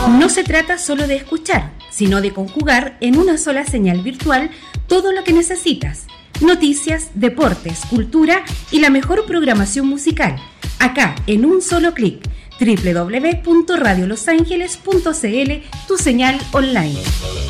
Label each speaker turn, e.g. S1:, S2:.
S1: No se trata solo de escuchar, sino de conjugar en una sola señal virtual todo lo que necesitas. Noticias, deportes, cultura y la mejor programación musical. Acá, en un solo clic. www.radiolosangeles.cl, tu señal online.